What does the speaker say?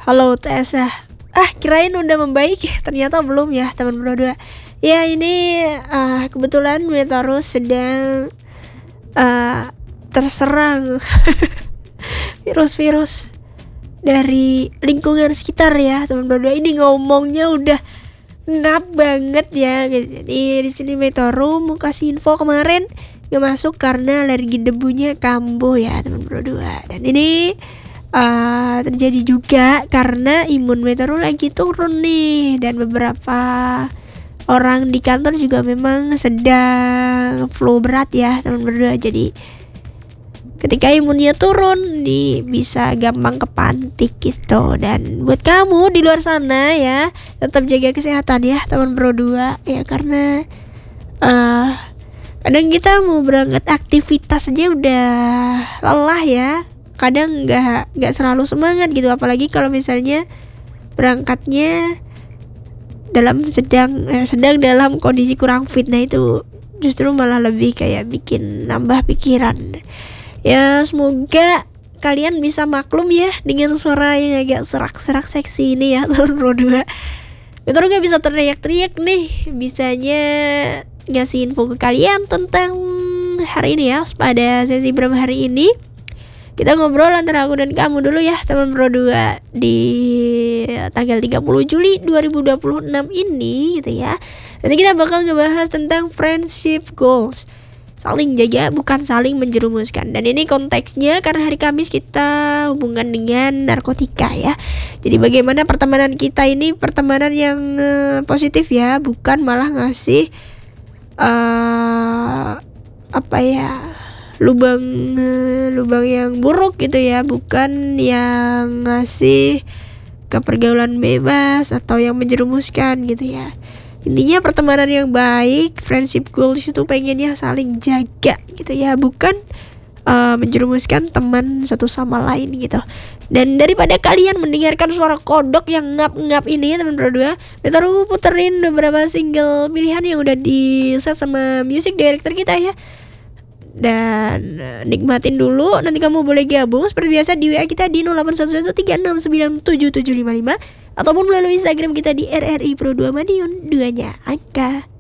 Halo Tessa. Kirain udah membaik, ternyata belum ya teman berdua. Ya ini kebetulan Metaurus sedang terserang virus-virus dari lingkungan sekitar ya teman berdua. Ini ngomongnya udah ngap banget ya. Jadi di sini Metaurus mau kasih info kemarin gak masuk karena alergi debunya kambuh ya teman berdua. Dan ini terjadi juga karena imun Metaurus lagi turun nih, dan beberapa orang di kantor juga memang sedang flu berat ya teman berdua. Jadi ketika imunnya turun bisa gampang kepantik gitu. Dan buat kamu di luar sana ya, tetap jaga kesehatan ya teman berdua ya, karena kadang kita mau berangkat aktivitas aja udah lelah ya. Kadang nggak selalu semangat gitu, apalagi kalau misalnya berangkatnya sedang dalam kondisi kurang fit. Nah itu justru malah lebih kayak bikin nambah pikiran. Ya semoga kalian bisa maklum ya dengan suara yang agak serak-serak seksi ini ya tahun Pro 2. Betul gak bisa teriak-teriak nih, bisanya ngasih info ke kalian tentang hari ini ya. Pada sesi berapa hari ini kita ngobrol antara aku dan kamu dulu ya teman Pro 2 di tanggal 30 Juli 2026 ini gitu ya. Nanti kita bakal ngebahas tentang friendship goals, saling jaga bukan saling menjerumuskan. Dan ini konteksnya karena hari Kamis kita hubungan dengan narkotika ya. Jadi bagaimana pertemanan kita ini pertemanan yang positif ya, bukan malah ngasih lubang yang buruk gitu ya, bukan yang ngasih ke pergaulan bebas atau yang menjerumuskan gitu ya. Intinya pertemanan yang baik, friendship goals itu pengennya saling jaga gitu ya, bukan menjerumuskan teman satu sama lain gitu. Dan daripada kalian mendengarkan suara kodok yang ngap-ngap ini ya teman Pro 2, Metaurus puterin beberapa single pilihan yang udah di set sama music director kita ya. Dan nikmatin dulu. Nanti kamu boleh gabung seperti biasa di WA kita di 081136977755 ataupun melalui Instagram kita di RRI Pro 2 Madiun, 2-nya angka.